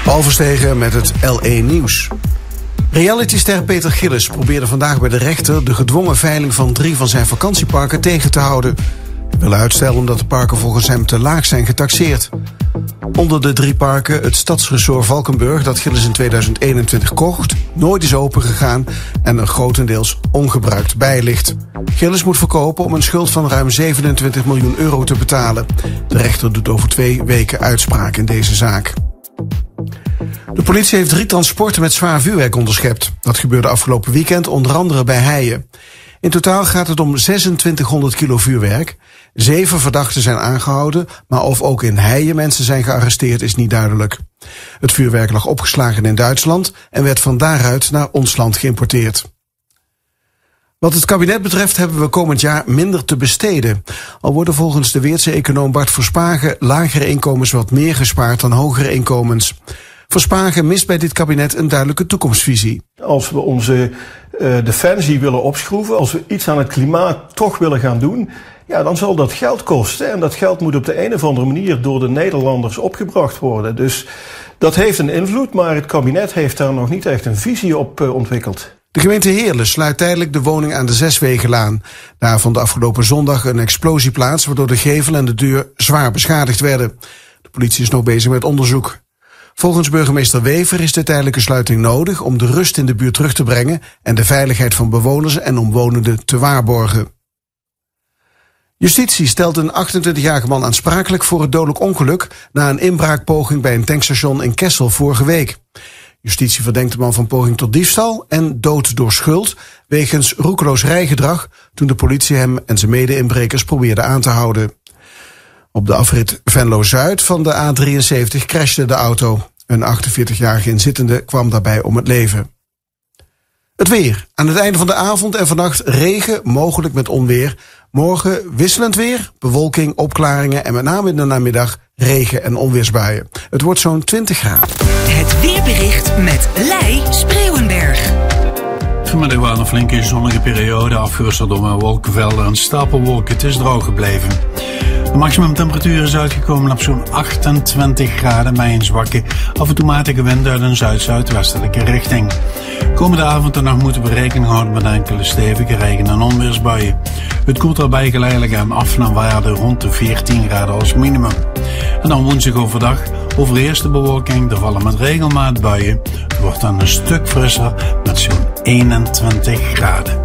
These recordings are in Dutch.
Paul Verstegen met het LE Nieuws. Realityster Peter Gillis probeerde vandaag bij de rechter de gedwongen veiling van 3 van zijn vakantieparken tegen te houden. Hij wil uitstellen omdat de parken volgens hem te laag zijn getaxeerd. Onder de 3 parken het Stadsresort Valkenburg, dat Gillis in 2021 kocht, nooit is opengegaan en er grotendeels ongebruikt bij ligt. Gillis moet verkopen om een schuld van ruim 27 miljoen euro te betalen. De rechter doet over 2 weken uitspraak in deze zaak. De politie heeft 3 transporten met zwaar vuurwerk onderschept. Dat gebeurde afgelopen weekend onder andere bij Heijen. In totaal gaat het om 2600 kilo vuurwerk. 7 verdachten zijn aangehouden, maar of ook in Heijen mensen zijn gearresteerd is niet duidelijk. Het vuurwerk lag opgeslagen in Duitsland en werd van daaruit naar ons land geïmporteerd. Wat het kabinet betreft hebben we komend jaar minder te besteden. Al worden volgens de Weertse econoom Bart Verspagen lagere inkomens wat meer gespaard dan hogere inkomens. Verspagen mist bij dit kabinet een duidelijke toekomstvisie. Als we onze defensie willen opschroeven, als we iets aan het klimaat toch willen gaan doen, ja, dan zal dat geld kosten. En dat geld moet op de een of andere manier door de Nederlanders opgebracht worden. Dus dat heeft een invloed, maar het kabinet heeft daar nog niet echt een visie op ontwikkeld. De gemeente Heerlen sluit tijdelijk de woning aan de Zeswegenlaan. Daar vond de afgelopen zondag een explosie plaats, waardoor de gevel en de deur zwaar beschadigd werden. De politie is nog bezig met onderzoek. Volgens burgemeester Wever is de tijdelijke sluiting nodig om de rust in de buurt terug te brengen en de veiligheid van bewoners en omwonenden te waarborgen. Justitie stelt een 28-jarige man aansprakelijk voor het dodelijk ongeluk na een inbraakpoging bij een tankstation in Kessel vorige week. Justitie verdenkt de man van poging tot diefstal en dood door schuld wegens roekeloos rijgedrag toen de politie hem en zijn mede-inbrekers probeerde aan te houden. Op de afrit Venlo-Zuid van de A73 crashte de auto. Een 48-jarige inzittende kwam daarbij om het leven. Het weer. Aan het einde van de avond en vannacht regen, mogelijk met onweer. Morgen wisselend weer, bewolking, opklaringen en met name in de namiddag regen- en onweersbuien. Het wordt zo'n 20 graden. Het weerbericht met Lei Spreeuwenberg. Vanmiddag waren een flinke zonnige periode, afgewisseld door wolkenvelden en stapelwolken. Het is droog gebleven. De maximumtemperatuur is uitgekomen op zo'n 28 graden bij een zwakke, af en toe matige wind uit een zuid-zuidwestelijke richting. Komende avond en nacht moeten we rekening houden met enkele stevige regen- en onweersbuien. Het koelt daarbij geleidelijk aan af naar waarde rond de 14 graden als minimum. En dan woensdag overdag overheerst de bewolking, er vallen met regelmaat buien. Het wordt dan een stuk frisser met zo'n 21 graden.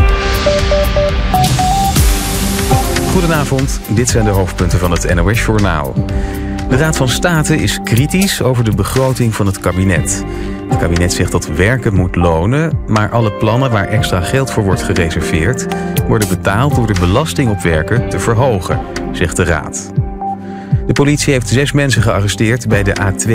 Goedenavond, dit zijn de hoofdpunten van het NOS-journaal. De Raad van State is kritisch over de begroting van het kabinet. Het kabinet zegt dat werken moet lonen, maar alle plannen waar extra geld voor wordt gereserveerd worden betaald door de belasting op werken te verhogen, zegt de Raad. De politie heeft 6 mensen gearresteerd bij de A2